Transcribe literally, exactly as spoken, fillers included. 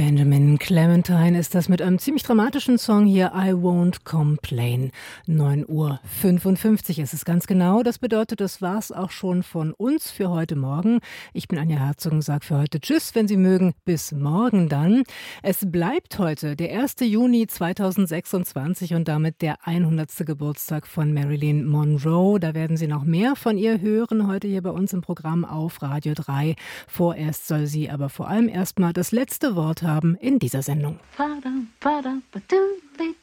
Benjamin Clementine ist das mit einem ziemlich dramatischen Song hier, I Won't Complain. neun Uhr fünfundfünfzig ist es ganz genau. Das bedeutet, das war's auch schon von uns für heute Morgen. Ich bin Anja Herzog und sage für heute Tschüss, wenn Sie mögen. Bis morgen dann. Es bleibt heute der erste Juni zweitausendsechsundzwanzig und damit der hundertste Geburtstag von Marilyn Monroe. Da werden Sie noch mehr von ihr hören heute hier bei uns im Programm auf Radio drei. Vorerst soll sie aber vor allem erstmal das letzte Wort haben in dieser Sendung.